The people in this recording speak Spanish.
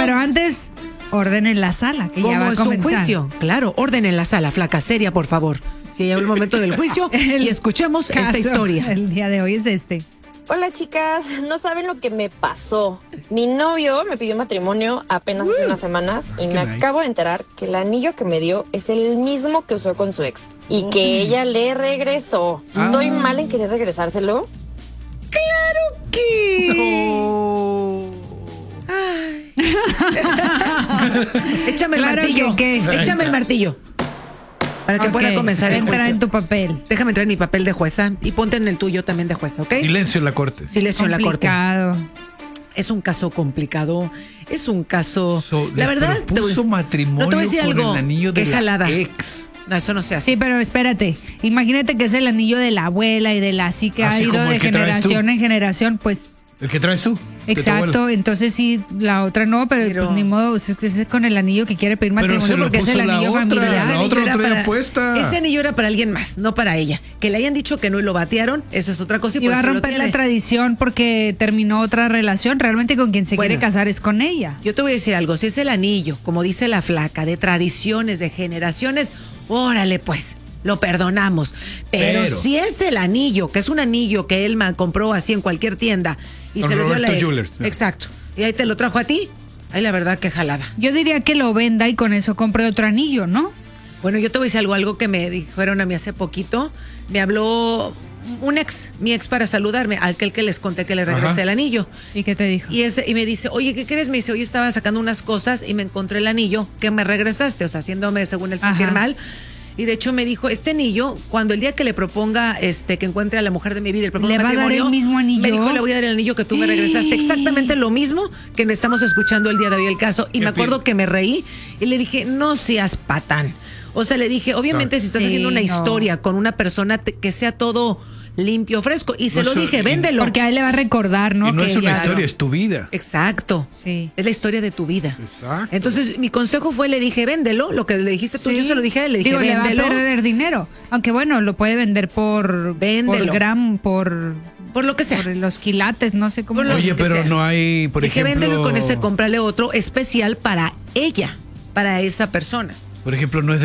pero antes, orden en la sala, que ya va a Como es un comenzar. juicio. Claro, orden en la sala, flaca, seria, por favor. Si llegó el momento del juicio y escuchemos esta Caso historia. El día de hoy es este. Hola chicas, no saben lo que me pasó. Mi novio me pidió matrimonio apenas hace unas semanas y me acabo de enterar que el anillo que me dio es el mismo que usó con su ex y que ella le regresó. ¿Estoy mal en querer regresárselo? Ay. Échame el Claro martillo. que qué. Échame el martillo. Para que pueda Ok, comenzar el entra juicio. en tu papel. Déjame entrar en mi papel de jueza y ponte en el tuyo también de jueza, ¿ok? Silencio en la corte. Silencio en la corte. Complicado. Es un caso complicado. Es un caso. Le la verdad. propuso matrimonio no te voy a decir con algo. el anillo de Qué la jalada. ex. No, eso no se hace. Sí, pero espérate. Imagínate que es el anillo de la abuela y de la así que Así ha ido como de el que traes tú. generación en generación, pues. ¿El que traes tú? de tu Exacto, abuela. entonces sí, la otra no, pero pues ni modo, es con el anillo que quiere pedir Pero matrimonio se lo porque es puso el la anillo otra, familiar. la Ese otra anillo era traía puesta. Ese anillo era para alguien más, no para ella. Que le hayan dicho que no y lo batearon, eso es otra cosa. Y Y por va a eso lo romper la tiene. tradición porque terminó otra relación. Realmente con quien se Bueno. quiere casar es con ella. Yo te voy a decir algo, si es el anillo, como dice la flaca, de tradiciones, de generaciones, órale pues, lo perdonamos. Pero si es el anillo, que es un anillo que él compró así en cualquier tienda y Con se lo dio a la Roberto ex. Jewelers. Exacto. Y ahí te lo trajo a ti, ahí la verdad que jalada. Yo diría que lo venda y con eso compre otro anillo, ¿no? Bueno, yo te voy a decir algo que me dijeron a mí hace poquito. Me habló mi ex para saludarme, aquel que les conté que le regresé Ajá. el anillo. ¿Y qué te dijo? Y me dice, oye, ¿qué crees? Me dice, oye, estaba sacando unas cosas y me encontré el anillo que me regresaste, o sea, haciéndome según él sentir Ajá. mal. Y de hecho me dijo, este anillo, cuando el día que le proponga, que encuentre a la mujer de mi vida, le proponga ¿Le va a dar matrimonio, el mismo anillo? me dijo, le voy a dar el anillo que tú me regresaste. Exactamente lo mismo que estamos escuchando el día de hoy el caso. Y ¿Qué me acuerdo pide? que me reí y le dije, no seas patán. O sea, le dije, obviamente si estás Sí, haciendo una no. historia con una persona que sea todo limpio, fresco. Y se No, lo eso- dije, y- véndelo. Porque a él le va a recordar, ¿no? Y no que es una ya- historia, es tu vida. Exacto. Sí. Es la historia de tu vida. Exacto. Entonces, mi consejo fue, le dije, véndelo. Lo que le dijiste tú, Sí. yo se lo dije a él, le dije, Digo, le va a véndelo. perder dinero. Aunque bueno, lo puede vender por Véndelo. gram, por Por lo que sea. por los quilates, no sé cómo. Por los Oye, que pero sea. no hay, por Dije, ejemplo... véndelo y con ese cómprale otro especial para ella, para esa persona. Por ejemplo, no es de